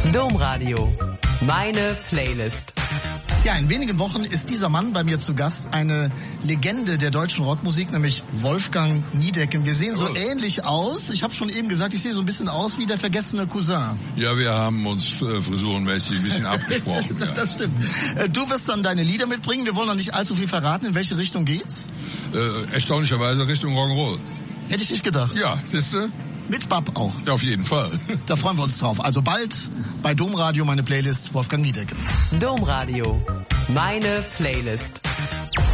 Domradio. Meine Playlist. Ja, in wenigen Wochen ist dieser Mann bei mir zu Gast, eine Legende der deutschen Rockmusik, nämlich Wolfgang Niedecken. Wir sehen so ähnlich aus. Ich habe schon eben gesagt, ich sehe so ein bisschen aus wie der vergessene Cousin. Ja, wir haben uns frisurenmäßig ein bisschen abgesprochen. Ja. Das stimmt. Du wirst dann deine Lieder mitbringen. Wir wollen noch nicht allzu viel verraten. In welche Richtung geht's? Erstaunlicherweise Richtung Rock'n'Roll. Hätte ich nicht gedacht. Ja, siehste? Mit Bab auch. Ja, auf jeden Fall. Da freuen wir uns drauf. Also bald bei Domradio meine Playlist Wolfgang Niedecken. Domradio. Meine Playlist.